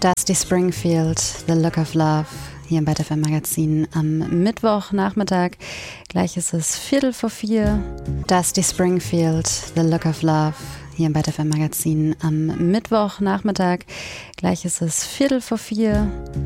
Dusty Springfield, The Look of Love, hier im BETFM Magazin am Mittwochnachmittag. Gleich ist es 3:45. Dusty Springfield, The Look of Love, hier im BETFM Magazin am Mittwochnachmittag. Gleich ist es 3:45.